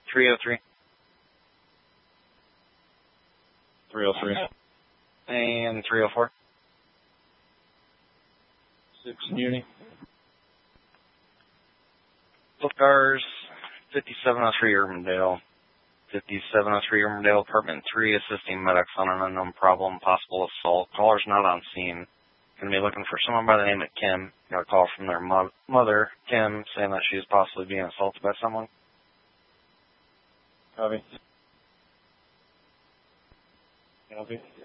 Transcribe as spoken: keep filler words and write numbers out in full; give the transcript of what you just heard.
three oh three. three oh three. And three oh four. six Muni. Book cars, fifty-seven oh three Urbandale. fifty-seven oh three Urbandale, apartment three, assisting medics on an unknown problem, possible assault. Caller's not on scene. Going to be looking for someone by the name of Kim. Got a call from their mo- mother, Kim, saying that she's possibly being assaulted by someone. Copy. Copy.